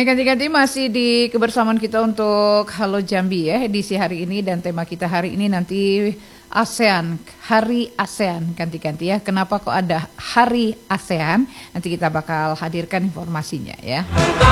ganti-ganti masih di kebersamaan kita untuk Halo Jambi ya, edisi hari ini, dan tema kita hari ini nanti ASEAN, Hari ASEAN, ganti-ganti ya. Kenapa kok ada Hari ASEAN? Nanti kita bakal hadirkan informasinya ya.